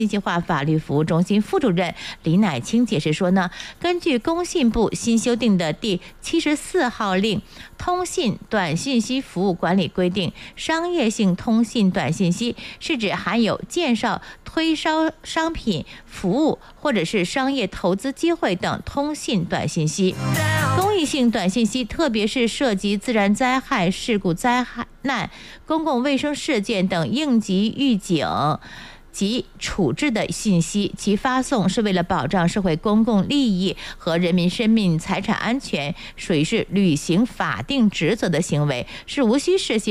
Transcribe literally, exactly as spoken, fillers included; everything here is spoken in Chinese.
信息化法律服务中心副主任李乃清解释说呢，根据工信部新修订的第七十四号令《通信短信息服务管理规定》，商业性通信短信息是指含有介绍、推销商品、服务或者是商业投资机会等通信短信息。公益性短信息，特别是涉及自然灾害、事故灾难、公共卫生事件等应急预警及处置的信息，其发送是为了保障社会公共利益和人民生命财产安全，属于是履行法定职责的行为，是无需事先